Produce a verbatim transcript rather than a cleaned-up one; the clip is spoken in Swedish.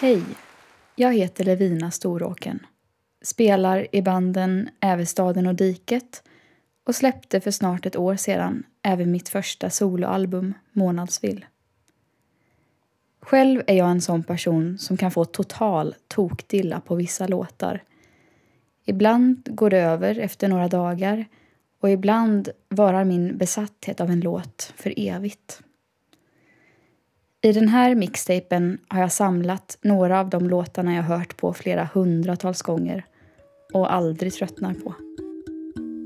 Hej, jag heter Levina Storåken. Spelar i banden Ävestaden och Diket och släppte för snart ett år sedan även mitt första soloalbum Månadsvill. Själv är jag en sån person som kan få total tokdilla på vissa låtar. Ibland går det över efter några dagar och ibland varar min besatthet av en låt för evigt. I den här mixtapen har jag samlat några av de låtarna jag hört på flera hundratals gånger och aldrig tröttnar på.